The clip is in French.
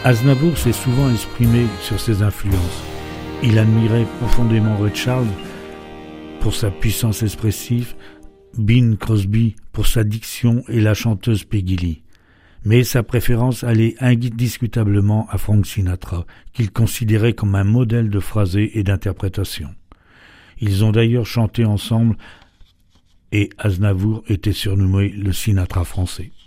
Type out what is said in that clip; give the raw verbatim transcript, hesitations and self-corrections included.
Aznavour s'est souvent exprimé sur ses influences. Il admirait profondément Ray Charles pour sa puissance expressive, Bing Crosby pour sa diction et la chanteuse Peggy Lee. Mais sa préférence allait indiscutablement à Frank Sinatra, qu'il considérait comme un modèle de phrasé et d'interprétation. Ils ont d'ailleurs chanté ensemble et Aznavour était surnommé le Sinatra français.